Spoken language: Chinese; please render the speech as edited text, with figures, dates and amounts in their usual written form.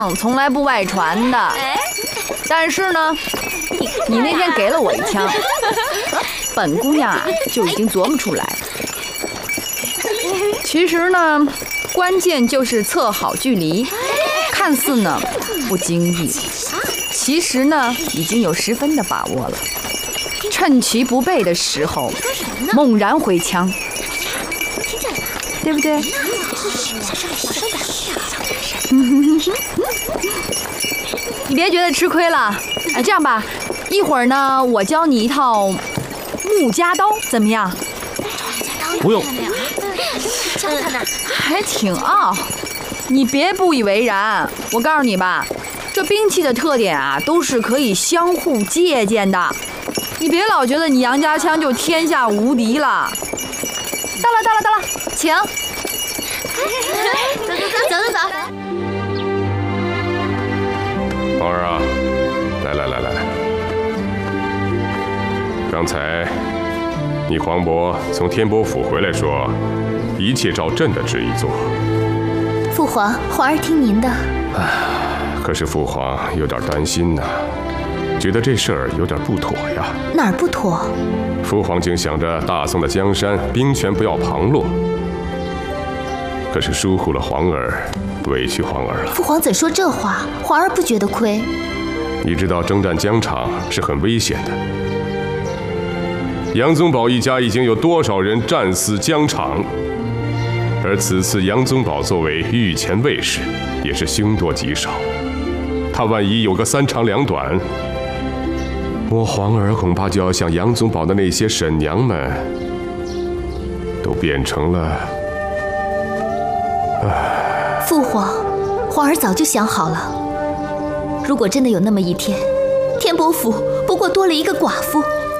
从来不外传的。但是呢，你那天给了我一枪，本姑娘啊就已经琢磨出来了。其实呢，关键就是测好距离，看似呢不经意，其实呢已经有10分的把握了。趁其不备的时候，猛然回枪，对不对？你别觉得吃亏了，这样吧，一会儿呢，我教你一套木夹刀，怎么样？ 不用， 教他呢， 还挺傲。你别不以为然，我告诉你吧，这兵器的特点啊，都是可以相互借鉴的。你别老觉得你杨家枪就天下无敌了。到了，请。 走。 皇儿啊，来，刚才你黄渤从天波府回来说，一切照朕的旨意做。 父皇，皇儿听您的。 可是父皇有点担心呐，觉得这事儿有点不妥呀。 哪儿不妥？ 父皇竟想着大宋的江山兵权不要旁落，可是疏忽了皇儿，委屈皇儿了。 父皇怎说这话？皇儿不觉得亏。 你知道征战疆场是很危险的，杨宗保一家已经有多少人战死疆场？而此次杨宗保作为御前卫士，也是凶多吉少。他万一有个3长2短，我皇儿恐怕就要像杨宗保的那些婶娘们，都变成了…… 父皇，皇儿早就想好了。如果真的有那么一天，天伯府不过多了一个寡妇，